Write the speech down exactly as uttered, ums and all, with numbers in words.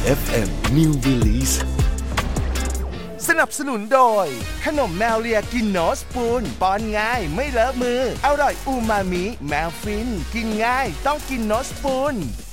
เอฟ เอ็ม New Release สนับสนุนโดยขนมแมวเลียกินโนสปูนป้อนง่ายไม่เลอะมืออร่อยอูมามิแมวฟินกินง่ายต้องกินโนสปูน